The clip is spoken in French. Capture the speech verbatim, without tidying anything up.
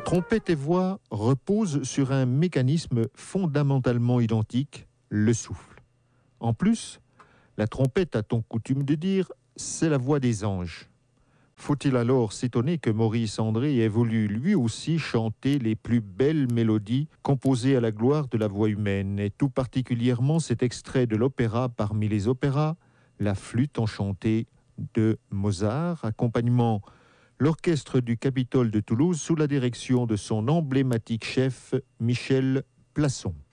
Trompette et voix reposent sur un mécanisme fondamentalement identique, le souffle. En plus, la trompette, a-t-on coutume de dire, c'est la voix des anges. Faut-il alors s'étonner que Maurice André ait voulu lui aussi chanter les plus belles mélodies composées à la gloire de la voix humaine, et tout particulièrement cet extrait de l'opéra parmi les opéras, La flûte enchantée de Mozart, accompagnement l'orchestre du Capitole de Toulouse sous la direction de son emblématique chef Michel Plasson.